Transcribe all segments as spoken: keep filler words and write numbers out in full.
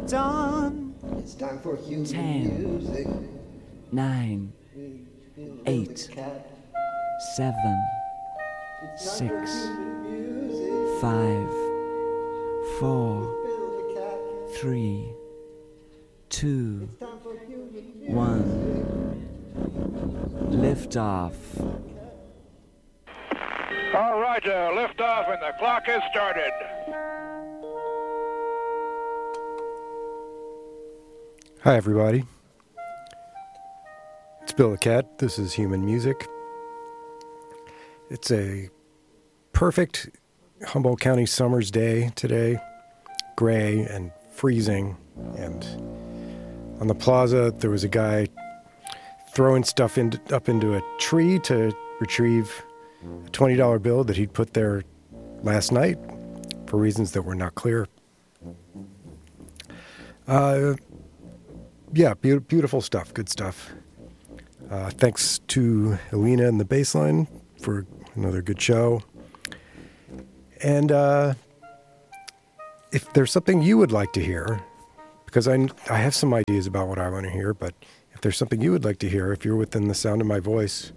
dawn. It's time for human Ten. music. Nine, eight, seven, six, five, four, three, two, one. Lift off. All right, uh, lift off and the clock has started. Hi, everybody. It's Bill the Cat. This is Human Music. It's a perfect Humboldt County summer's day today. Gray and freezing. And on the plaza, there was a guy throwing stuff in, up into a tree to retrieve a twenty dollar bill that he'd put there last night for reasons that were not clear. Uh... Yeah, be- beautiful stuff, good stuff. Uh, thanks to Elena and the Bassline for another good show. And uh, if there's something you would like to hear, because I, I have some ideas about what I want to hear, but if there's something you would like to hear, if you're within the sound of my voice,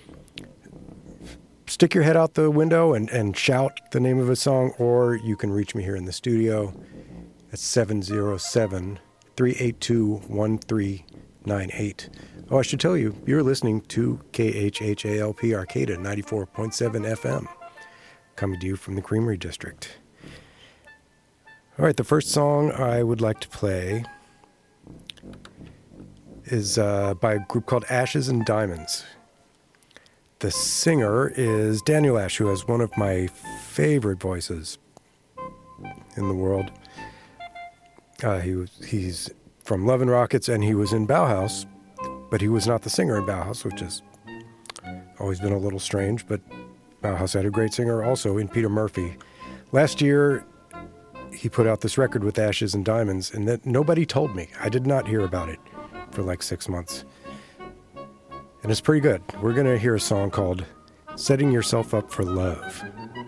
stick your head out the window and, and shout the name of a song, or you can reach me here in the studio at seven oh seven, three eight two, one three nine eight. Oh, I should tell you, you're listening to K H H A L P Arcata ninety-four point seven F M, coming to you from the Creamery District. All right, the first song I would like to play is uh, by a group called Ashes and Diamonds. The singer is Daniel Ash, who has one of my favorite voices in the world. Uh, he was, he's from Love and Rockets, and he was in Bauhaus, but he was not the singer in Bauhaus, which has always been a little strange, but Bauhaus had a great singer also in Peter Murphy. Last year, he put out this record with Ashes and Diamonds, and that nobody told me. I did not hear about it for like six months. And it's pretty good. We're going to hear a song called Setting Yourself Up for Love.